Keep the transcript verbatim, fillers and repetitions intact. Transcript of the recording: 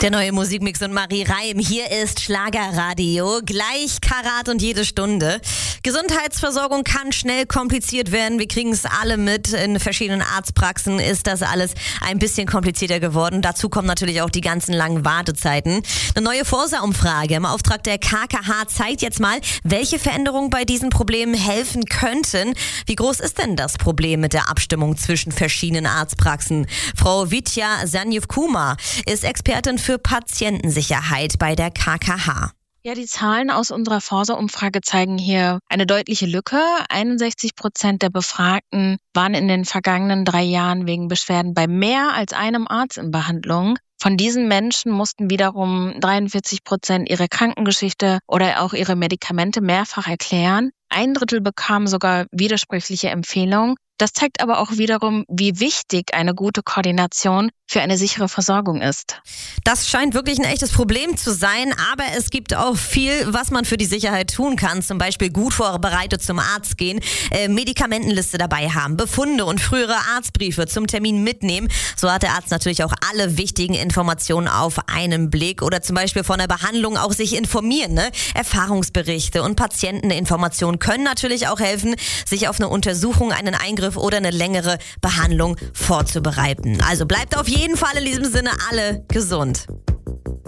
Der neue Musikmix und Marie Reim. Hier ist Schlagerradio. Gleich Karat und jede Stunde. Gesundheitsversorgung kann schnell kompliziert werden. Wir kriegen es alle mit. In verschiedenen Arztpraxen ist das alles ein bisschen komplizierter geworden. Dazu kommen natürlich auch die ganzen langen Wartezeiten. Eine neue Forsa-Umfrage im Auftrag der K K H zeigt jetzt mal, welche Veränderungen bei diesen Problemen helfen könnten. Wie groß ist denn das Problem mit der Abstimmung zwischen verschiedenen Arztpraxen? Frau Vidya Sanjeev-Kumar ist Expertin für Patientensicherheit bei der K K H. Ja, die Zahlen aus unserer Forsa-Umfrage zeigen hier eine deutliche Lücke. einundsechzig Prozent der Befragten waren in den vergangenen drei Jahren wegen Beschwerden bei mehr als einem Arzt in Behandlung. Von diesen Menschen mussten wiederum dreiundvierzig Prozent ihre Krankengeschichte oder auch ihre Medikamente mehrfach erklären. Ein Drittel bekamen sogar widersprüchliche Empfehlungen. Das zeigt aber auch wiederum, wie wichtig eine gute Koordination für eine sichere Versorgung ist. Das scheint wirklich ein echtes Problem zu sein, aber es gibt auch viel, was man für die Sicherheit tun kann. Zum Beispiel gut vorbereitet zum Arzt gehen, äh, Medikamentenliste dabei haben, Befunde und frühere Arztbriefe zum Termin mitnehmen. So hat der Arzt natürlich auch alle wichtigen Informationen auf einen Blick. Oder zum Beispiel von der Behandlung auch sich informieren. Ne? Erfahrungsberichte und Patienteninformationen können natürlich auch helfen, sich auf eine Untersuchung, einen Eingriff oder eine längere Behandlung vorzubereiten. Also bleibt auf jeden Fall in diesem Sinne alle gesund.